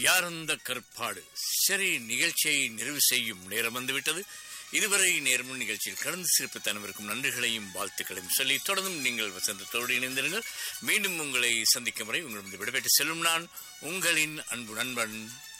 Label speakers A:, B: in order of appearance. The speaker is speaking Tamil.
A: யார் அந்த கற்பாடு. சரி, நிகழ்ச்சியை நிறைவு செய்யும் நேரம் வந்துவிட்டது. இதுவரை நேரமும் நிகழ்ச்சியில் கடந்து சிறப்பித்த அனைவருக்கும் நன்றிகளையும் வாழ்த்துக்களையும் சொல்லி தொடர்ந்தும் நீங்கள் வசந்தத்தோடு இணைந்திருங்கள். மீண்டும் உங்களை சந்திக்கும் வரை உங்களிடம் விடைபெற்று செல்லும் நான் உங்களின் அன்பு நண்பன்